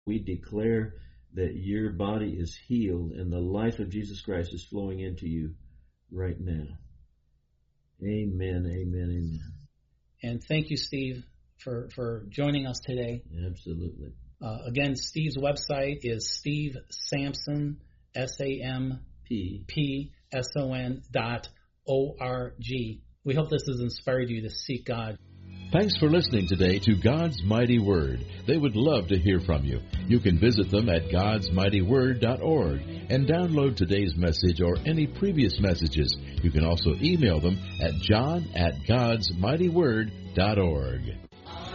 We declare that your body is healed and the life of Jesus Christ is flowing into you right now. Amen, amen, amen. And thank you, Steve, for joining us today. Absolutely. Again, Steve's website is Steve Sampson, SAMPSON.org. We hope this has inspired you to seek God. Thanks for listening today to God's Mighty Word. They would love to hear from you. You can visit them at godsmightyword.org and download today's message or any previous messages. You can also email them at john@godsmightyword.org.